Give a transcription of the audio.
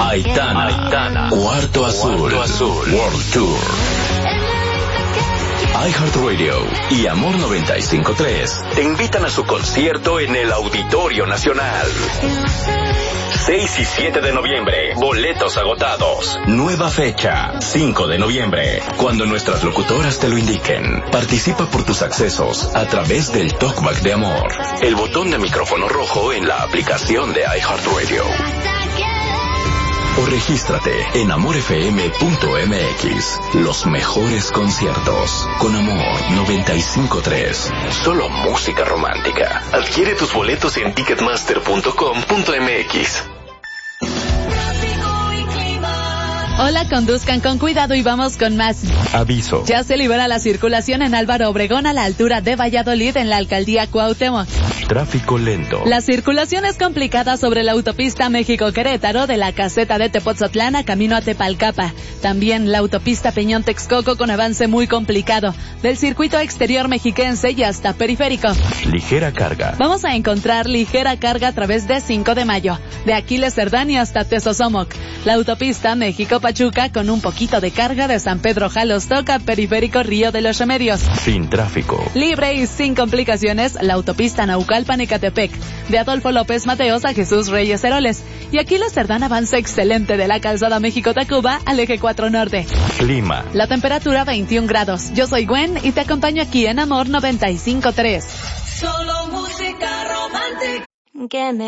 Aitana. Cuarto Azul. World Tour. iHeartRadio y Amor 95.3 te invitan a su concierto en el Auditorio Nacional. 6 y 7 de noviembre, boletos agotados. Nueva fecha, 5 de noviembre, cuando nuestras locutoras te lo indiquen. Participa por tus accesos a través del Talkback de Amor. El botón de micrófono rojo en la aplicación de iHeartRadio. O regístrate en amorfm.mx. Los mejores conciertos con Amor 95.3. Solo música romántica. Adquiere tus boletos en ticketmaster.com.mx. Hola, conduzcan con cuidado y vamos con más. Aviso. Ya se libera la circulación en Álvaro Obregón a la altura de Valladolid en la alcaldía Cuauhtémoc. Tráfico lento. La circulación es complicada sobre la autopista México-Querétaro de la caseta de Tepotzotlán a camino a Tepalcapa. También la autopista Peñón-Texcoco con avance muy complicado. Del circuito exterior mexiquense y hasta Periférico. Ligera carga. Vamos a encontrar ligera carga a través de 5 de Mayo. De Aquiles Cerdán y hasta Tezosomoc. La autopista México-Pachuca con un poquito de carga de San Pedro Jalostoc a Periférico Río de los Remedios. Sin tráfico. Libre y sin complicaciones, la autopista Naucalpan-Ecatepec. De Adolfo López Mateos a Jesús Reyes Heroles. Y aquí la Cerdán avance excelente de la calzada México-Tacuba al eje 4 Norte. Clima. La temperatura 21 grados. Yo soy Gwen y te acompaño aquí en Amor 95.3. Solo música romántica.